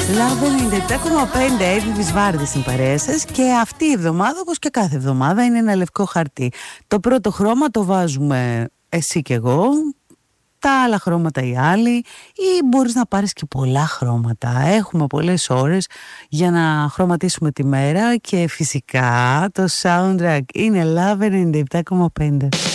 Love 97,5 Εύη Βάρδη στην παρέα σας και αυτή η εβδομάδα, όπως και κάθε εβδομάδα, είναι ένα λευκό χαρτί. Το πρώτο χρώμα το βάζουμε εσύ και εγώ, τα άλλα χρώματα οι άλλοι, ή μπορείς να πάρεις και πολλά χρώματα. Έχουμε πολλές ώρες για να χρωματίσουμε τη μέρα και φυσικά το soundtrack είναι Love 97,5.